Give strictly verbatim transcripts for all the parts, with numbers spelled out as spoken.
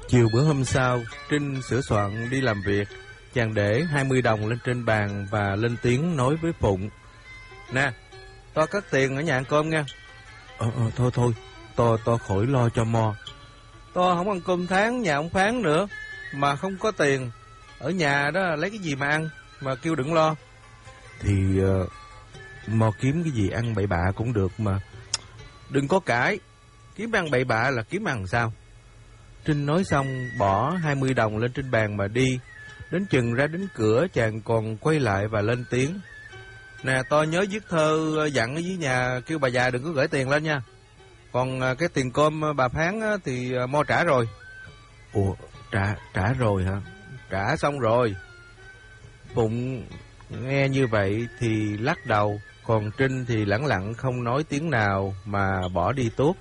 Chiều bữa hôm sau, Trinh sửa soạn đi làm việc. Chàng để hai mươi đồng lên trên bàn và lên tiếng nói với Phụng. Nè, to cất tiền ở nhà ăn cơm nha. Ờ, ờ thôi thôi, to to khỏi lo cho mo. To không ăn cơm tháng nhà ông Phán nữa, mà không có tiền. Ở nhà đó lấy cái gì mà ăn, mà kêu đừng lo. Thì uh, mo kiếm cái gì ăn bậy bạ cũng được mà. Đừng có cãi, kiếm ăn bậy bạ là kiếm ăn sao? Trinh nói xong bỏ hai mươi đồng lên trên bàn mà đi. Đến chừng ra đến cửa chàng còn quay lại và lên tiếng. Nè, to nhớ viết thơ dặn ở dưới nhà kêu bà già đừng có gửi tiền lên nha. Còn cái tiền cơm bà Phán thì mo trả rồi. Ủa, trả trả rồi hả? Trả xong rồi. Phụng nghe như vậy thì lắc đầu. Còn Trinh thì lẳng lặng không nói tiếng nào mà bỏ đi tuốt.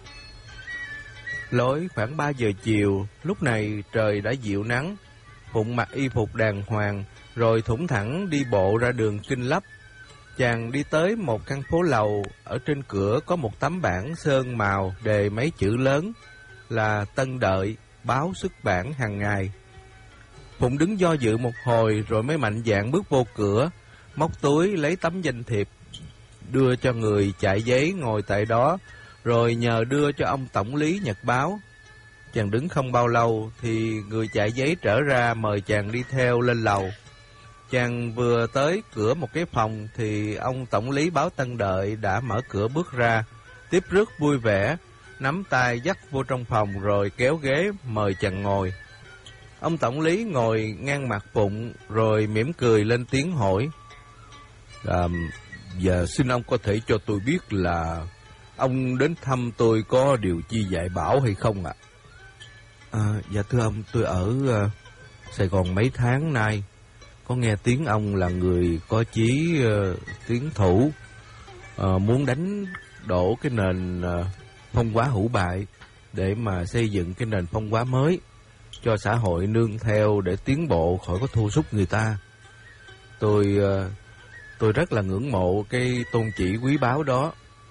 Lối khoảng ba giờ chiều, lúc này trời đã dịu nắng. Phụng mặc y phục đàng hoàng, rồi thủng thẳng đi bộ ra đường Kinh Lấp. Chàng đi tới một căn phố lầu, ở trên cửa có một tấm bảng sơn màu đề mấy chữ lớn là Tân Đợi, báo xuất bản hàng ngày. Phụng đứng do dự một hồi rồi mới mạnh dạn bước vô cửa, móc túi lấy tấm danh thiệp, đưa cho người chạy giấy ngồi tại đó, rồi nhờ đưa cho ông tổng lý nhật báo. Chàng đứng không bao lâu thì người chạy giấy trở ra mời chàng đi theo lên lầu. Chàng vừa tới cửa một cái phòng thì ông tổng lý báo Tân Đợi đã mở cửa bước ra, tiếp rước vui vẻ, nắm tay dắt vô trong phòng rồi kéo ghế mời chàng ngồi. Ông tổng lý ngồi ngang mặt Phụng rồi mỉm cười lên tiếng hỏi. À, giờ xin ông có thể cho tôi biết là ông đến thăm tôi có điều chi dạy bảo hay không ạ? À? À, dạ thưa ông, tôi ở uh, Sài Gòn mấy tháng nay. Có nghe tiếng ông là người có chí uh, tiến thủ, uh, muốn đánh đổ cái nền uh, phong hóa hữu bại để mà xây dựng cái nền phong hóa mới cho xã hội nương theo để tiến bộ khỏi có thua sút người ta. Tôi uh, tôi rất là ngưỡng mộ cái tôn chỉ quý báu đó.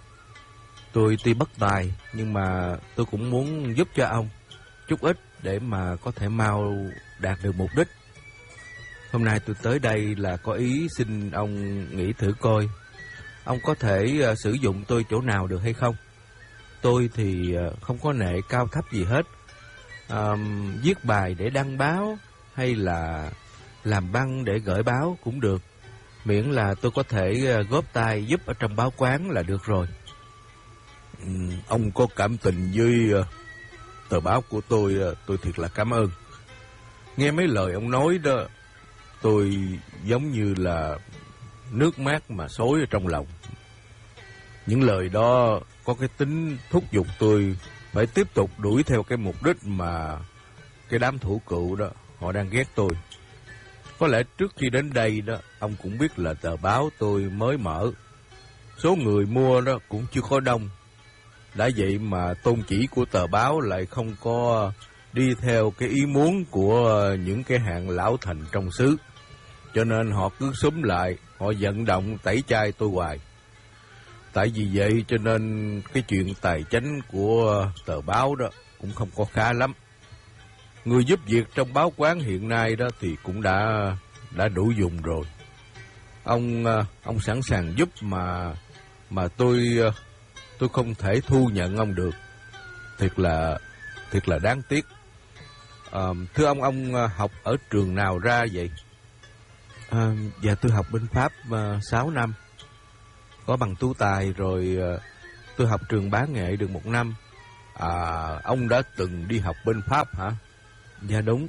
Tôi tuy bất tài nhưng mà tôi cũng muốn giúp cho ông chút ít để mà có thể mau đạt được mục đích. Hôm nay tôi tới đây là có ý xin ông nghĩ thử coi, ông có thể uh, sử dụng tôi chỗ nào được hay không? Tôi thì uh, không có nệ cao thấp gì hết. Uh, viết bài để đăng báo hay là làm băng để gửi báo cũng được, miễn là tôi có thể uh, góp tay giúp ở trong báo quán là được rồi. Ừ, ông có cảm tình với uh, tờ báo của tôi, uh, tôi thiệt là cảm ơn. Nghe mấy lời ông nói đó, tôi giống như là nước mát mà xối ở trong lòng. Những lời đó có cái tính thúc giục tôi phải tiếp tục đuổi theo cái mục đích mà cái đám thủ cựu đó họ đang ghét tôi. Có lẽ trước khi đến đây đó, ông cũng biết là tờ báo tôi mới mở, số người mua đó cũng chưa có đông. Đã vậy mà tôn chỉ của tờ báo lại không có đi theo cái ý muốn của những cái hạng lão thành trong xứ, cho nên họ cứ xúm lại, họ vận động tẩy chay tôi hoài. Tại vì vậy cho nên cái chuyện tài chánh của tờ báo đó cũng không có khá lắm. Người giúp việc trong báo quán hiện nay đó thì cũng đã đã đủ dùng rồi. Ông ông sẵn sàng giúp mà mà tôi tôi không thể thu nhận ông được. Thiệt là thiệt là đáng tiếc. À, thưa ông, ông học ở trường nào ra vậy? À, dạ tôi học bên Pháp uh, sáu năm, có bằng tú tài rồi. Uh, tôi học trường bá nghệ được một năm. À, ông đã từng đi học bên Pháp hả? Dạ đúng.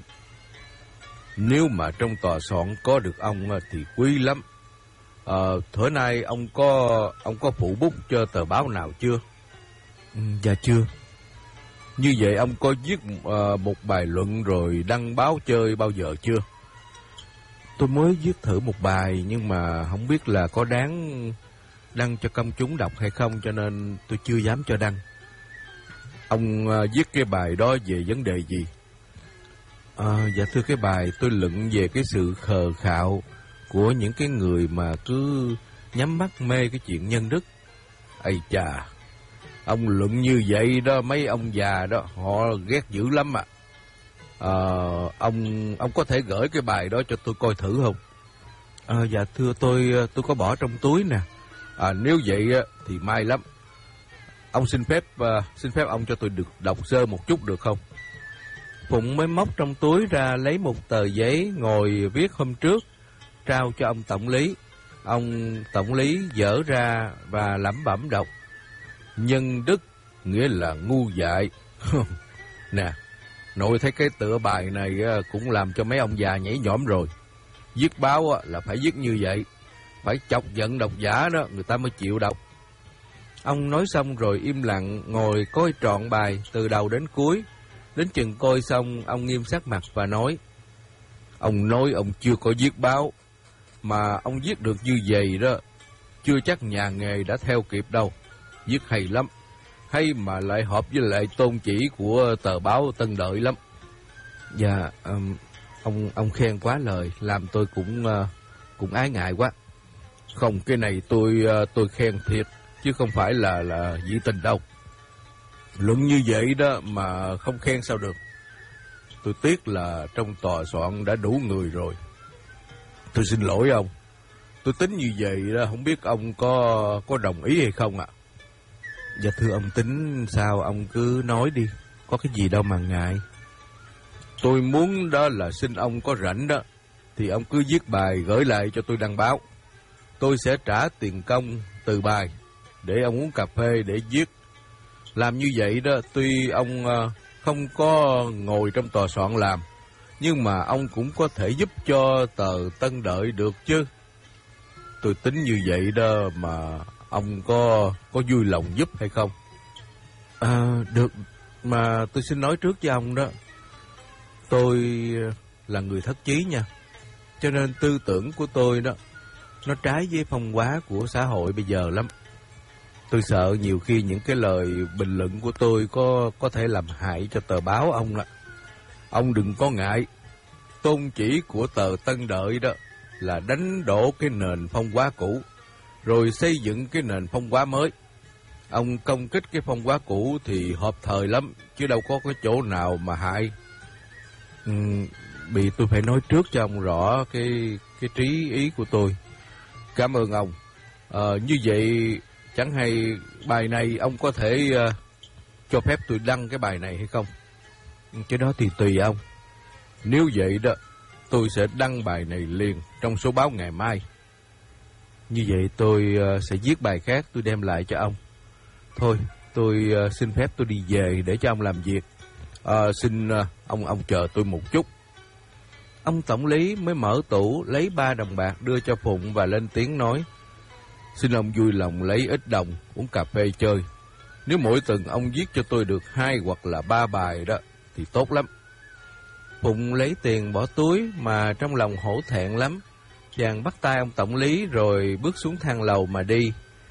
Nếu mà trong tòa soạn có được ông thì quý lắm. À, thở nay ông có ông có phụ bút cho tờ báo nào chưa? Ừ, dạ chưa. Như vậy ông có viết uh, một bài luận rồi đăng báo chơi bao giờ chưa? Tôi mới viết thử một bài nhưng mà không biết là có đáng đăng cho công chúng đọc hay không, cho nên tôi chưa dám cho đăng. Ông uh, viết cái bài đó về vấn đề gì? À, dạ thưa, cái bài tôi luận về cái sự khờ khạo của những cái người mà cứ nhắm mắt mê cái chuyện nhân đức. Ây chà, ông luận như vậy đó, mấy ông già đó họ ghét dữ lắm ạ. À. À, ông ông có thể gửi cái bài đó cho tôi coi thử không? À, dạ thưa tôi tôi có bỏ trong túi nè. À, nếu vậy thì may lắm. Ông xin phép uh, xin phép ông cho tôi được đọc sơ một chút được không? Phụng mới móc trong túi ra lấy một tờ giấy ngồi viết hôm trước, trao cho ông tổng lý. Ông tổng lý dở ra và lẩm bẩm đọc: nhân đức nghĩa là ngu dại. Nè, nội thấy cái tựa bài này cũng làm cho mấy ông già nhảy nhõm rồi. Viết báo là phải viết như vậy, phải chọc giận độc giả đó người ta mới chịu đọc. Ông nói xong rồi im lặng ngồi coi trọn bài từ đầu đến cuối. Đến chừng coi xong, ông nghiêm sắc mặt và nói: ông nói ông chưa có viết báo, mà ông viết được như vậy đó, chưa chắc nhà nghề đã theo kịp đâu. Viết hay lắm, hay mà lại hợp với lại tôn chỉ của tờ báo Tân Đợi lắm. Dạ, um, ông ông khen quá lời, làm tôi cũng uh, cũng ái ngại quá. Không, cái này tôi uh, tôi khen thiệt, chứ không phải là là dị tình đâu. Luận như vậy đó mà không khen sao được. Tôi tiếc là trong tòa soạn đã đủ người rồi. Tôi xin lỗi ông. Tôi tính như vậy đó, không biết ông có có đồng ý hay không ạ? À? Dạ thưa ông tính sao ông cứ nói đi, có cái gì đâu mà ngại. Tôi muốn đó là xin ông có rảnh đó, thì ông cứ viết bài gửi lại cho tôi đăng báo. Tôi sẽ trả tiền công từ bài, để ông uống cà phê để viết. Làm như vậy đó, tuy ông không có ngồi trong tòa soạn làm, nhưng mà ông cũng có thể giúp cho tờ Tân Đợi được chứ. Tôi tính như vậy đó mà ông có có vui lòng giúp hay không? À, được, mà tôi xin nói trước với ông đó, tôi là người thất chí nha, cho nên tư tưởng của tôi đó nó trái với phong hóa của xã hội bây giờ lắm. Tôi sợ nhiều khi những cái lời bình luận của tôi có có thể làm hại cho tờ báo ông đó. Ông đừng có ngại. Tôn chỉ của tờ Tân Đợi đó là đánh đổ cái nền phong hóa cũ, rồi xây dựng cái nền phong hóa mới. Ông công kích cái phong hóa cũ thì hợp thời lắm, chứ đâu có cái chỗ nào mà hại. Ừ, bị tôi phải nói trước cho ông rõ cái cái trí ý của tôi. Cảm ơn ông. Ờ, như vậy chẳng hay bài này ông có thể uh, cho phép tôi đăng cái bài này hay không? Cái đó thì tùy ông. Nếu vậy đó, tôi sẽ đăng bài này liền trong số báo ngày mai. Như vậy tôi uh, sẽ viết bài khác tôi đem lại cho ông. Thôi, tôi uh, xin phép tôi đi về để cho ông làm việc. Uh, xin uh, ông ông chờ tôi một chút. Ông tổng lý mới mở tủ lấy ba đồng bạc đưa cho Phụng và lên tiếng nói: xin ông vui lòng lấy ít đồng uống cà phê chơi. Nếu mỗi tuần ông viết cho tôi được hai hoặc là ba bài đó thì tốt lắm. Phụng lấy tiền bỏ túi mà trong lòng hổ thẹn lắm. Chàng bắt tay ông tổng lý rồi bước xuống thang lầu mà đi.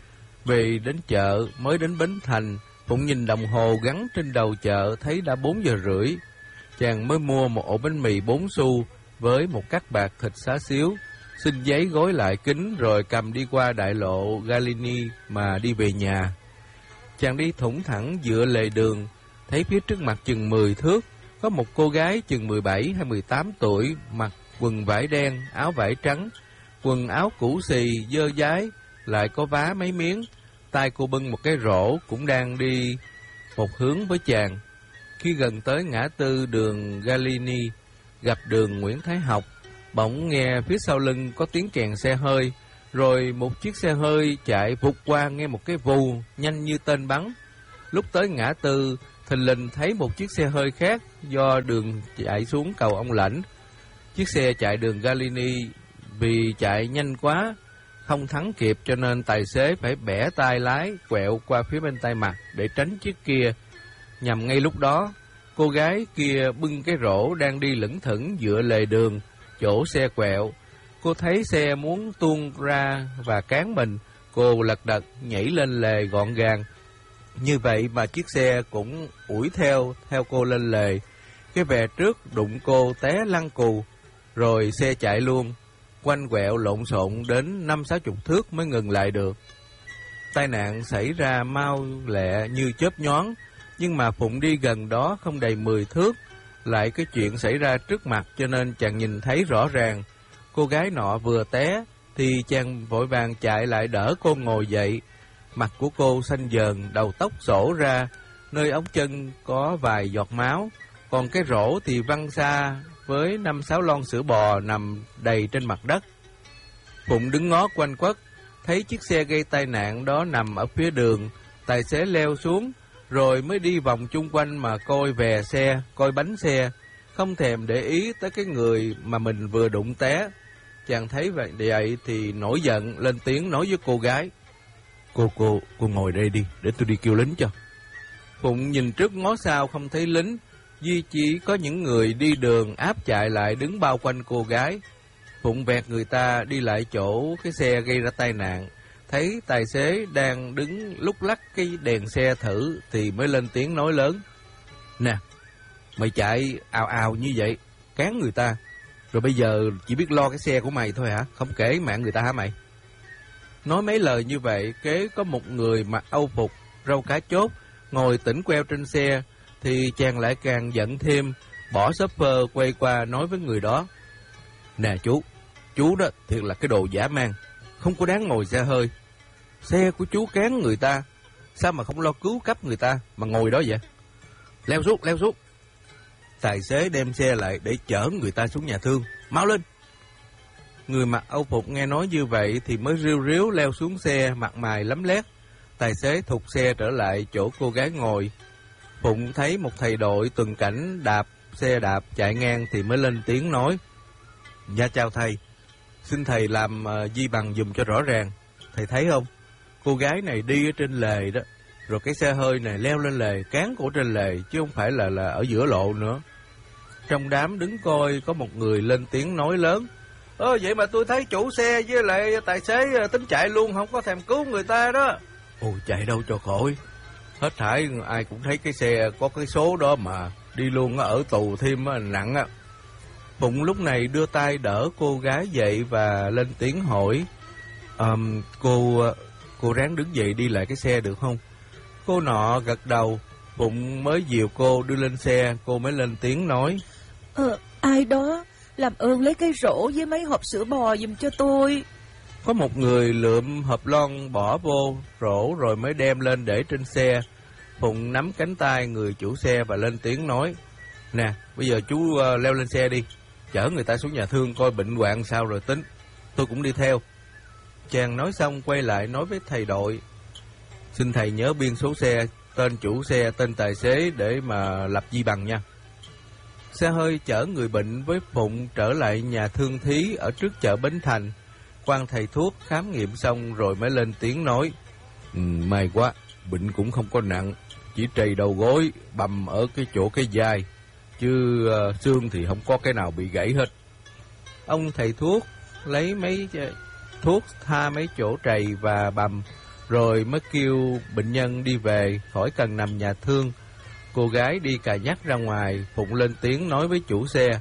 Về đến chợ, mới đến Bến Thành, Phụng nhìn đồng hồ gắn trên đầu chợ thấy đã bốn giờ rưỡi. Chàng mới mua một ổ bánh mì bốn xu với một cắt bạc thịt xá xíu, xin giấy gói lại kín rồi cầm đi qua đại lộ Galini mà đi về nhà. Chàng đi thủng thẳng dựa lề đường, thấy phía trước mặt chừng mười thước, có một cô gái chừng mười bảy hay mười tám tuổi, mặc quần vải đen, áo vải trắng, quần áo cũ xì, dơ dái, lại có vá mấy miếng, tay cô bưng một cái rổ cũng đang đi một hướng với chàng. Khi gần tới ngã tư đường Galini, gặp đường Nguyễn Thái Học, bỗng nghe phía sau lưng có tiếng kèn xe hơi, rồi một chiếc xe hơi chạy vụt qua nghe một cái vù nhanh như tên bắn. Lúc tới ngã tư, thình lình thấy một chiếc xe hơi khác do đường chạy xuống cầu Ông Lãnh. Chiếc xe chạy đường Galini vì chạy nhanh quá, không thắng kịp cho nên tài xế phải bẻ tay lái quẹo qua phía bên tay mặt để tránh chiếc kia. Nhằm ngay lúc đó, cô gái kia bưng cái rổ đang đi lững thững dựa lề đường, chỗ xe quẹo. Cô thấy xe muốn tuôn ra và cán mình, cô lật đật nhảy lên lề gọn gàng. Như vậy mà chiếc xe cũng ủi theo, theo cô lên lề. Cái bè trước đụng cô té lăn cù, rồi xe chạy luôn, quanh quẹo lộn xộn đến năm sáu chục thước mới ngừng lại được. Tai nạn xảy ra mau lẹ như chớp nhoáng, nhưng mà Phụng đi gần đó không đầy mười thước, lại cái chuyện xảy ra trước mặt cho nên chàng nhìn thấy rõ ràng. Cô gái nọ vừa té thì chàng vội vàng chạy lại đỡ cô ngồi dậy. Mặt của cô xanh dờn, đầu tóc xổ ra, nơi ống chân có vài giọt máu, còn cái rổ thì văng xa với năm sáu lon sữa bò nằm đầy trên mặt đất. Phụng đứng ngó quanh quất, thấy chiếc xe gây tai nạn đó nằm ở phía đường, tài xế leo xuống, rồi mới đi vòng chung quanh mà coi vè xe, coi bánh xe, không thèm để ý tới cái người mà mình vừa đụng té. Chàng thấy vậy vậy thì nổi giận, lên tiếng nói với cô gái: Cô, cô, cô ngồi đây đi, để tôi đi kêu lính cho. Phụng nhìn trước ngó sau không thấy lính, duy chỉ có những người đi đường áp chạy lại đứng bao quanh cô gái. Phụng vẹt người ta đi lại chỗ cái xe gây ra tai nạn, thấy tài xế đang đứng lúc lắc cái đèn xe thử thì mới lên tiếng nói lớn: Nè, mày chạy ào ào như vậy, cán người ta, rồi bây giờ chỉ biết lo cái xe của mày thôi hả? Không kể mạng người ta hả mày? Nói mấy lời như vậy, kế có một người mặc âu phục, râu cá chốt, ngồi tỉnh queo trên xe, thì chàng lại càng giận thêm, bỏ shopper quay qua nói với người đó: Nè chú, chú đó thiệt là cái đồ dã man, không có đáng ngồi xe hơi. Xe của chú cán người ta, sao mà không lo cứu cấp người ta mà ngồi đó vậy? Leo xuống, leo xuống. Tài xế đem xe lại để chở người ta xuống nhà thương, mau lên. Người mặc âu phục nghe nói như vậy thì mới riu riu leo xuống xe, mặt mày lấm lét. Tài xế thụt xe trở lại chỗ cô gái ngồi. Phụng thấy một thầy đội tuần cảnh đạp xe đạp chạy ngang thì mới lên tiếng nói: Dạ chào thầy, xin thầy làm uh, di bằng dùm cho rõ ràng. Thầy thấy không, cô gái này đi ở trên lề đó, rồi cái xe hơi này leo lên lề, cán cổ trên lề, chứ không phải là là ở giữa lộ nữa. Trong đám đứng coi có một người lên tiếng nói lớn: Ơ vậy mà tôi thấy chủ xe với lại tài xế tính chạy luôn, không có thèm cứu người ta đó. Ồ chạy đâu cho khỏi, hết thảy ai cũng thấy cái xe có cái số đó mà, đi luôn ở tù thêm nặng á. Phụng lúc này đưa tay đỡ cô gái dậy và lên tiếng hỏi: um, Cô cô ráng đứng dậy đi lại cái xe được không? Cô nọ gật đầu. Phụng mới dìu cô đưa lên xe, cô mới lên tiếng nói: Ờ, ai đó làm ơn lấy cái rổ với mấy hộp sữa bò giùm cho tôi. Có một người lượm hộp lon bỏ vô rổ rồi mới đem lên để trên xe. Phụng nắm cánh tay người chủ xe và lên tiếng nói: Nè, bây giờ chú uh, leo lên xe đi, chở người ta xuống nhà thương coi bệnh hoạn sao rồi tính. Tôi cũng đi theo. Chàng nói xong quay lại nói với thầy đội: Xin thầy nhớ biên số xe, tên chủ xe, tên tài xế để mà lập di bằng nha. Xe hơi chở người bệnh với Phụng trở lại nhà thương thí ở trước chợ Bến Thành. Quan thầy thuốc khám nghiệm xong rồi mới lên tiếng nói: ừ, may quá, bệnh cũng không có nặng, chỉ trầy đầu gối, bầm ở cái chỗ cái vai, chứ uh, xương thì không có cái nào bị gãy hết. Ông thầy thuốc lấy mấy thuốc tha mấy chỗ trầy và bầm, rồi mới kêu bệnh nhân đi về, khỏi cần nằm nhà thương. Cô gái đi cà nhắc ra ngoài. Phụng lên tiếng nói với chủ xe: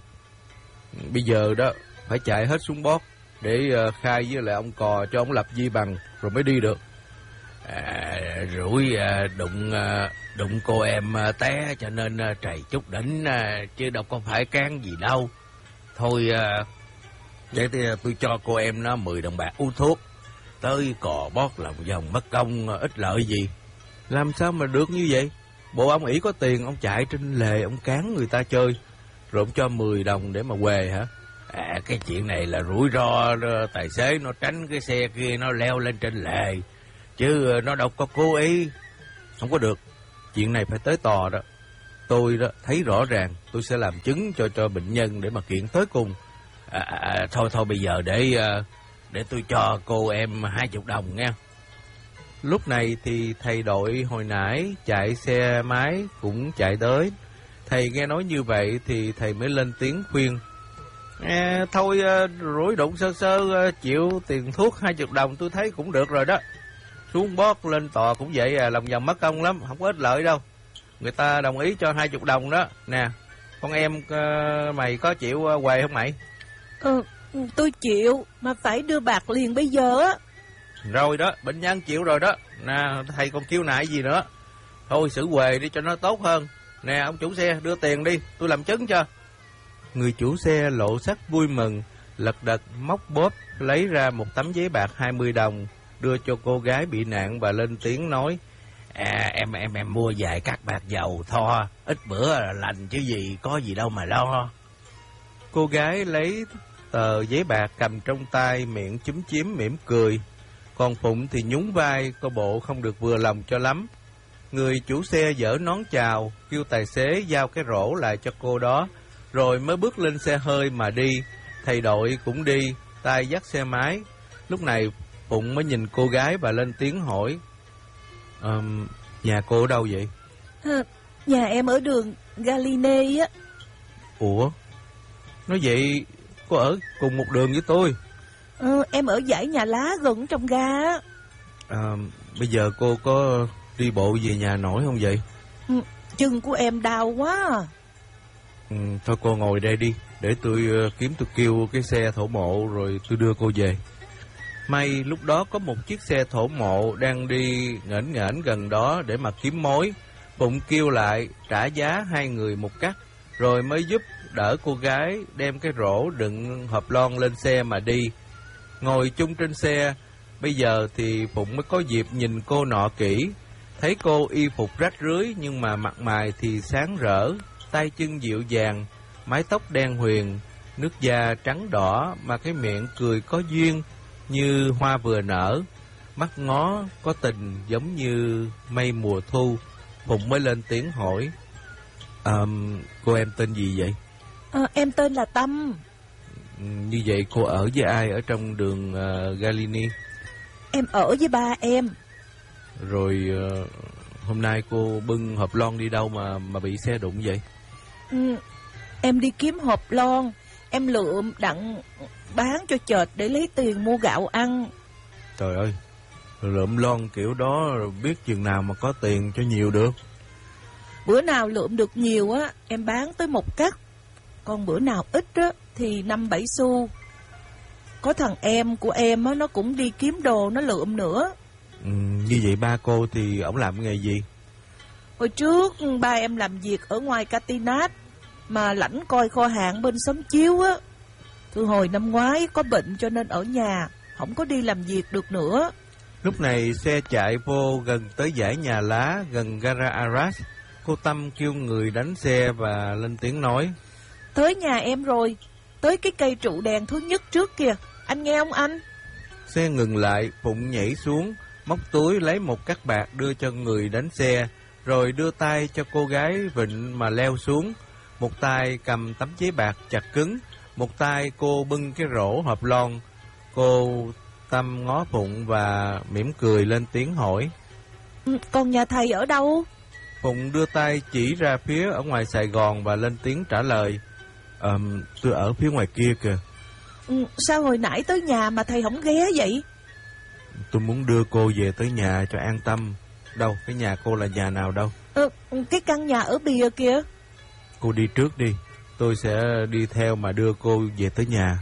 Bây giờ đó phải chạy hết xuống bót để uh, khai với lại ông cò cho ông lập di bằng rồi mới đi được. À, rủi à, đụng à, đụng cô em à, té cho nên à, trầy chút đỉnh à, chứ đâu có phải cán gì đâu. Thôi à, để tôi cho cô em nó mười đồng bạc uống thuốc, tới cò bót làm vòng mất công à, ích lợi gì. Làm sao mà được như vậy? Bộ ông ỷ có tiền, ông chạy trên lề, ông cán người ta chơi, rồi ông cho mười đồng để mà què hả? À, cái chuyện này là rủi ro, tài xế nó tránh cái xe kia nó leo lên trên lề, chứ nó đâu có cố ý. Không có được, chuyện này phải tới tòa đó. Tôi đó thấy rõ ràng, tôi sẽ làm chứng cho cho bệnh nhân để mà kiện tới cùng. À, à, thôi thôi bây giờ để để tôi cho cô em hai chục đồng nha. Lúc này thì thầy đội hồi nãy chạy xe máy cũng chạy tới. Thầy nghe nói như vậy thì thầy mới lên tiếng khuyên: à, thôi rủi đụng sơ sơ chịu tiền thuốc hai chục đồng tôi thấy cũng được rồi đó. Xuống bót lên tòa cũng vậy à, lòng vòng mất công lắm, không có ích lợi đâu. Người ta đồng ý cho hai chục đồng đó. Nè, con em uh, mày có chịu uh, què không mày? Ờ, tôi chịu, mà phải đưa bạc liền bây giờ á. Rồi đó, bệnh nhân chịu rồi đó. Nè, thầy còn kêu nại gì nữa. Thôi xử què đi cho nó tốt hơn. Nè ông chủ xe, đưa tiền đi, tôi làm chứng cho. Người chủ xe lộ sắc vui mừng, lật đật móc bóp lấy ra một tấm giấy bạc hai mươi đồng, đưa cho cô gái bị nạn và lên tiếng nói: À em em em mua vài cát bạc dầu tho, ít bữa là lành chứ gì, có gì đâu mà lo. Cô gái lấy tờ giấy bạc cầm trong tay, miệng chúm chím mỉm cười. Còn Phụng thì nhún vai, coi bộ không được vừa lòng cho lắm. Người chủ xe giở nón chào, kêu tài xế giao cái rổ lại cho cô đó, rồi mới bước lên xe hơi mà đi. Thầy đội cũng đi, tay dắt xe máy. Lúc này Phụng mới nhìn cô gái và lên tiếng hỏi: à, Nhà cô ở đâu vậy? À, nhà em ở đường Galine á. Ủa? Nói vậy cô ở cùng một đường với tôi? Ừ, em ở dãy nhà lá gần trong ga á. À, bây giờ cô có đi bộ về nhà nổi không vậy? Ừ, chân của em đau quá à. Ừ, thôi cô ngồi đây đi, để tôi uh, kiếm tôi kêu cái xe thổ mộ rồi tôi đưa cô về. May lúc đó có một chiếc xe thổ mộ đang đi nghển nghển gần đó để mà kiếm mối. Phụng kêu lại trả giá hai người một cắt, rồi mới giúp đỡ cô gái đem cái rổ đựng hộp lon lên xe mà đi. Ngồi chung trên xe, bây giờ thì Phụng mới có dịp nhìn cô nọ kỹ. Thấy cô y phục rách rưới nhưng mà mặt mày thì sáng rỡ, tay chân dịu dàng, mái tóc đen huyền, nước da trắng đỏ mà cái miệng cười có duyên như hoa vừa nở, mắt ngó có tình giống như mây mùa thu. Phụng mới lên tiếng hỏi: à, cô em tên gì vậy? À, em tên là Tâm. Như vậy cô ở với ai ở trong đường uh, Galini? Em ở với ba em. Rồi uh, hôm nay cô bưng hộp lon đi đâu mà mà bị xe đụng vậy? Ừ, em đi kiếm hộp lon, em lượm đặng bán cho chợt để lấy tiền mua gạo ăn. Trời ơi, lượm lon kiểu đó biết chừng nào mà có tiền cho nhiều được. Bữa nào lượm được nhiều á, em bán tới một cắt. Còn bữa nào ít á, thì năm bảy xu. Có thằng em của em á, nó cũng đi kiếm đồ, nó lượm nữa. Ừ, như vậy ba cô thì ổng làm nghề gì? Hồi trước ba em làm việc ở ngoài Catinat, mà lãnh coi kho hàng bên xóm chiếu á. Từ hồi năm ngoái có bệnh cho nên ở nhà, không có đi làm việc được nữa. Lúc này xe chạy vô gần tới dãy nhà lá gần gara Arras. Cô Tâm kêu người đánh xe và lên tiếng nói: Tới nhà em rồi, tới cái cây trụ đèn thứ nhất trước kìa, anh nghe không anh? Xe ngừng lại, Phụng nhảy xuống, móc túi lấy một cắt bạc đưa cho người đánh xe, rồi đưa tay cho cô gái vịn mà leo xuống. Một tay cầm tấm giấy bạc chặt cứng, một tay cô bưng cái rổ hộp lon. Cô Tâm ngó Phụng và mỉm cười lên tiếng hỏi: Ừ, còn nhà thầy ở đâu? Phụng đưa tay chỉ ra phía ở ngoài Sài Gòn và lên tiếng trả lời: Ờ, tôi ở phía ngoài kia kìa. Ừ, sao hồi nãy tới nhà mà thầy không ghé vậy? Tôi muốn đưa cô về tới nhà cho an tâm. Đâu, cái nhà cô là nhà nào đâu? Ừ, cái căn nhà ở bìa kìa. Cô đi trước đi, tôi sẽ đi theo mà đưa cô về tới nhà.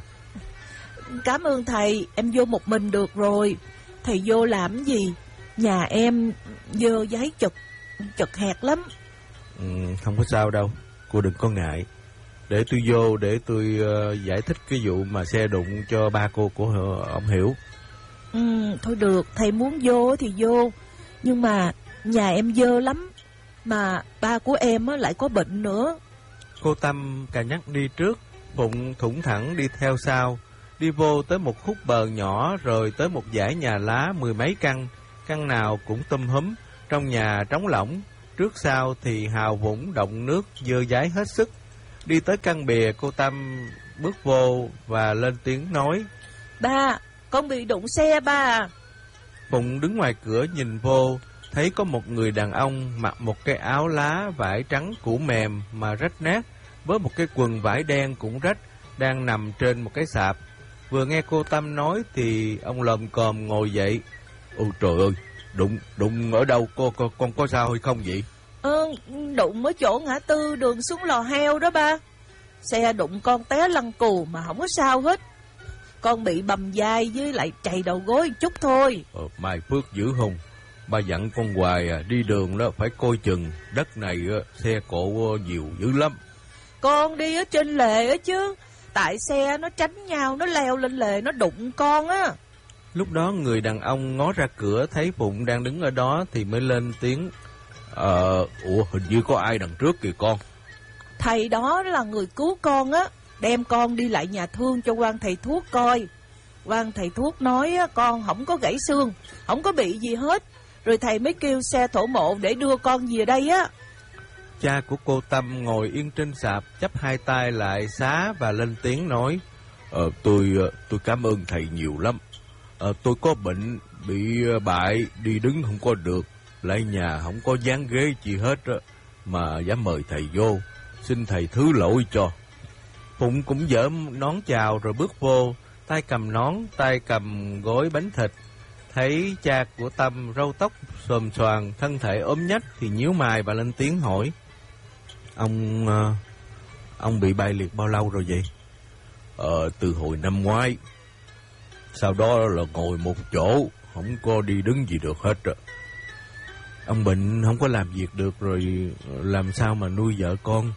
Cảm ơn thầy, em vô một mình được rồi. Thầy vô làm gì? Nhà em dơ giấy chật, chật hẹp lắm. Ừ, không có sao đâu, cô đừng có ngại. Để tôi vô, để tôi uh, giải thích cái vụ mà xe đụng cho ba cô của ông Hiểu. Ừ, thôi được, thầy muốn vô thì vô. Nhưng mà nhà em dơ lắm, mà ba của em lại có bệnh nữa. Cô Tâm cà nhắc đi trước, Phụng thủng thẳng đi theo sau. Đi vô tới một khúc bờ nhỏ, rồi tới một dãy nhà lá mười mấy căn. Căn nào cũng tum húm, trong nhà trống lỏng, trước sau thì hào vũng động nước dơ dáy hết sức. Đi tới căn bìa, cô Tâm bước vô và lên tiếng nói: Ba, con bị đụng xe ba. Phụng đứng ngoài cửa nhìn vô, thấy có một người đàn ông mặc một cái áo lá vải trắng cũ mềm mà rách nát, với một cái quần vải đen cũng rách, đang nằm trên một cái sạp. Vừa nghe cô Tâm nói thì ông lồm cồm ngồi dậy. Ôi trời ơi, đụng đụng ở đâu, cô, cô con có sao hay không vậy? Ờ, đụng ở chỗ ngã tư đường xuống lò heo đó ba. Xe đụng con té lăn cù mà không có sao hết. Con bị bầm vai với lại trầy đầu gối chút thôi. Ờ, mày phước dữ hùng. Ba dặn con hoài à, đi đường đó phải coi chừng, đất này á, xe cộ nhiều dữ lắm. Con đi ở trên lề á chứ, tại xe nó tránh nhau, nó leo lên lề, nó đụng con á. Lúc đó người đàn ông ngó ra cửa thấy Phụng đang đứng ở đó thì mới lên tiếng. Ờ, ủa hình như có ai đằng trước kìa con. Thầy đó là người cứu con á, đem con đi lại nhà thương cho quan thầy thuốc coi. Quan thầy thuốc nói á, con không có gãy xương, không có bị gì hết. Rồi thầy mới kêu xe thổ mộ để đưa con về đây á. Cha của cô Tâm ngồi yên trên sạp, chắp hai tay lại xá và lên tiếng nói. Ờ, tôi tôi cảm ơn thầy nhiều lắm. Ờ, tôi có bệnh, bị bại, đi đứng không có được, lại nhà không có dáng ghế gì hết á, mà dám mời thầy vô, xin thầy thứ lỗi cho. Phụng cũng giở nón chào rồi bước vô, tay cầm nón, tay cầm gói bánh thịt. Thấy cha của Tâm râu tóc xồm xoàm, thân thể ốm nhách thì nhíu mày và lên tiếng hỏi. Ông uh, ông bị bại liệt bao lâu rồi vậy? Ờ, từ hồi năm ngoái. Sau đó là ngồi một chỗ, không có đi đứng gì được hết rồi. Ông bệnh không có làm việc được rồi, làm sao mà nuôi vợ con?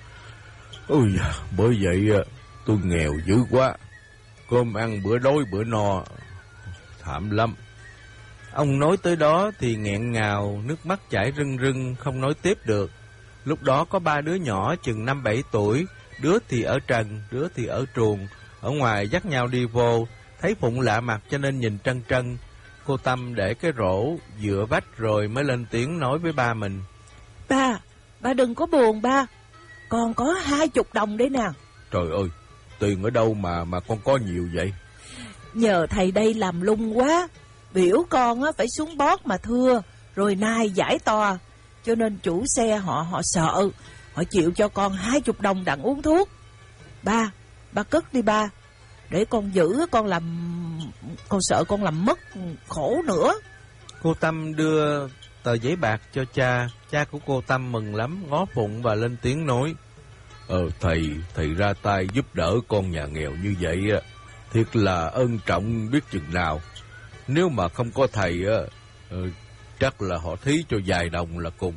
Ôi, bởi vậy tôi nghèo dữ quá, cơm ăn bữa đói bữa no, thảm lắm. Ông nói tới đó thì nghẹn ngào, nước mắt chảy rưng rưng, không nói tiếp được. Lúc đó có ba đứa nhỏ chừng năm bảy tuổi, đứa thì ở trần, đứa thì ở truồng, ở ngoài dắt nhau đi vô. Thấy Phụng lạ mặt cho nên nhìn trân trân. Cô Tâm để cái rổ dựa vách rồi mới lên tiếng nói với ba mình. Ba, ba đừng có buồn ba, con có hai chục đồng đấy nè. Trời ơi, tiền ở đâu mà mà con có nhiều vậy? Nhờ thầy đây làm lung quá, biểu con á phải xuống bót mà thưa, rồi nay giải tòa, cho nên chủ xe họ họ sợ, họ chịu cho con hai chục đồng đặng uống thuốc. Ba, ba cất đi ba, để con giữ, con làm, con sợ con làm mất khổ nữa. Cô Tâm đưa tờ giấy bạc cho cha. Cha của cô Tâm mừng lắm, ngó Phụng và lên tiếng nói. Ờ thầy, thầy ra tay giúp đỡ con nhà nghèo như vậy thiệt là ân trọng biết chừng nào. Nếu mà không có thầy á, chắc là họ thí cho vài đồng là cùng.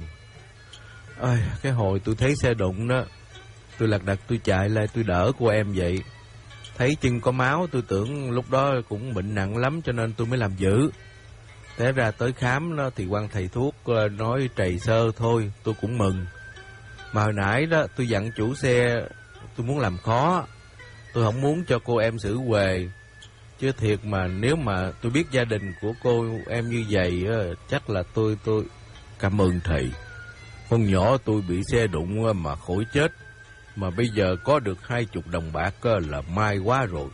Ôi, cái hồi tôi thấy xe đụng đó, tôi lật đật tôi chạy lại tôi đỡ cô em vậy. Thấy chân có máu, tôi tưởng lúc đó cũng bệnh nặng lắm cho nên tôi mới làm dữ. Té ra tới khám đó thì quan thầy thuốc nói trầy sơ thôi, tôi cũng mừng. Mà hồi nãy đó tôi dặn chủ xe tôi muốn làm khó, tôi không muốn cho cô em xử huề. Chứ thiệt mà nếu mà tôi biết gia đình của cô em như vậy chắc là tôi tôi cảm ơn thầy. Con nhỏ tôi bị xe đụng mà khỏi chết, mà bây giờ có được hai chục đồng bạc là may quá rồi.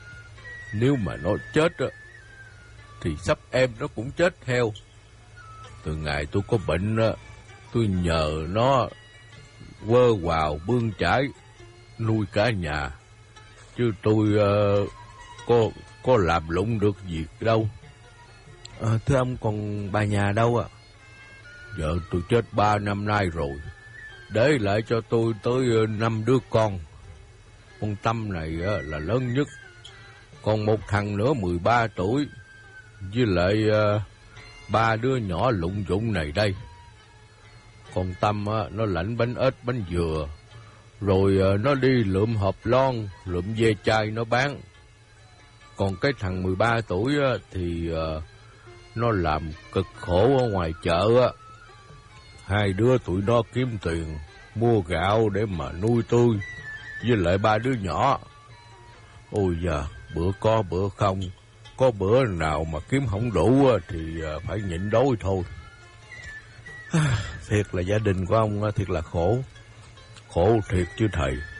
Nếu mà nó chết thì sắp em nó cũng chết theo. Từ ngày tôi có bệnh tôi nhờ nó quơ quào bươn chải nuôi cả nhà, chứ tôi uh, có có làm lụng được việc đâu. À, thưa ông, còn bà nhà đâu ạ? À? Vợ tôi chết ba năm nay rồi, để lại cho tôi tới năm đứa con. Con Tâm này là lớn nhất, còn một thằng nữa mười ba tuổi, với lại uh, ba đứa nhỏ lụng dụng này đây. Con Tâm uh, nó lãnh bánh ếch bánh dừa, rồi uh, nó đi lượm hộp lon, lượm ve chai nó bán. Còn cái thằng mười ba tuổi uh, thì uh, nó làm cực khổ ở ngoài chợ. Uh. Hai đứa tụi nó kiếm tiền mua gạo để mà nuôi tôi với lại ba đứa nhỏ. Ôi già, bữa có bữa không, có bữa nào mà kiếm không đủ thì phải nhịn đói thôi. Thiệt là gia đình của ông thiệt là khổ, khổ thiệt chứ thầy.